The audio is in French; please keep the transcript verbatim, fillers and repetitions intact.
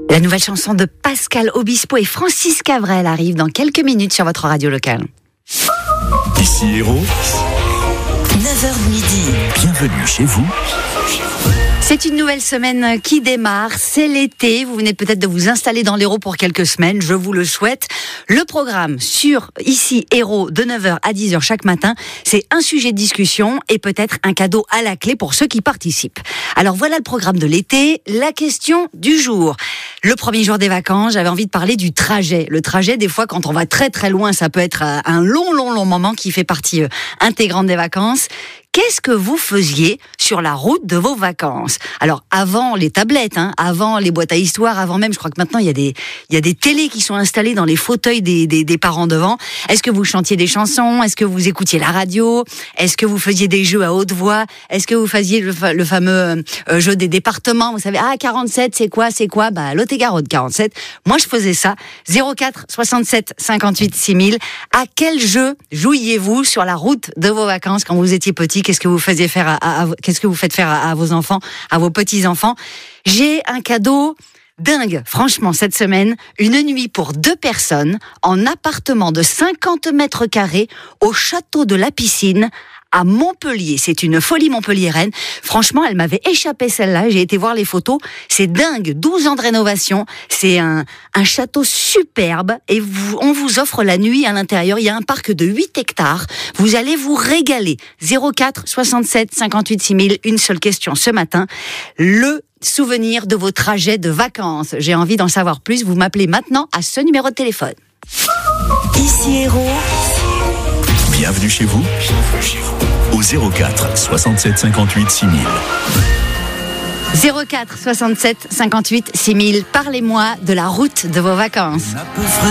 La nouvelle chanson de Pascal Obispo et Francis Cabrel arrive dans quelques minutes sur votre radio locale. Ici Héros, neuf heures midi. Bienvenue chez vous. C'est une nouvelle semaine qui démarre, c'est l'été, vous venez peut-être de vous installer dans l'Hérault pour quelques semaines, je vous le souhaite. Le programme sur Ici Hérault de neuf heures à dix heures chaque matin, c'est un sujet de discussion et peut-être un cadeau à la clé pour ceux qui participent. Alors voilà le programme de l'été, la question du jour. Le premier jour des vacances, j'avais envie de parler du trajet. Le trajet, des fois, quand on va très très loin, ça peut être un long long long moment qui fait partie intégrante des vacances. Qu'est-ce que vous faisiez sur la route de vos vacances? Alors, avant les tablettes, hein, avant les boîtes à histoire, avant même, je crois que maintenant, il y a des, il y a des télés qui sont installées dans les fauteuils des, des, des parents devant. Est-ce que vous chantiez des chansons? Est-ce que vous écoutiez la radio? Est-ce que vous faisiez des jeux à haute voix? Est-ce que vous faisiez le, le fameux euh, jeu des départements? Vous savez, ah, quarante-sept, c'est quoi, c'est quoi? Bah, Lot-et-Garonne, quarante-sept. Moi, je faisais ça. zéro quatre soixante-sept cinquante-huit six mille. À quel jeu jouiez-vous sur la route de vos vacances quand vous étiez petit? Qu'est-ce que vous faisiez faire à, à, à qu'est-ce que vous faites faire à, à vos enfants, à vos petits-enfants? J'ai un cadeau dingue, franchement, cette semaine, une nuit pour deux personnes en appartement de cinquante mètres carrés au château de la Piscine à Montpellier. C'est une folie montpelliéraine. Franchement, elle m'avait échappé celle-là. J'ai été voir les photos. C'est dingue. douze ans de rénovation. C'est un, un château superbe et vous, on vous offre la nuit à l'intérieur. Il y a un parc de huit hectares. Vous allez vous régaler. zéro quatre soixante-sept cinquante-huit six mille. Une seule question ce matin. Le souvenir de vos trajets de vacances. J'ai envie d'en savoir plus. Vous m'appelez maintenant à ce numéro de téléphone. Ici Héros. Bienvenue chez vous. Au zéro quatre soixante-sept cinquante-huit six mille. zéro quatre soixante-sept cinquante-huit six mille. Parlez-moi de la route de vos vacances.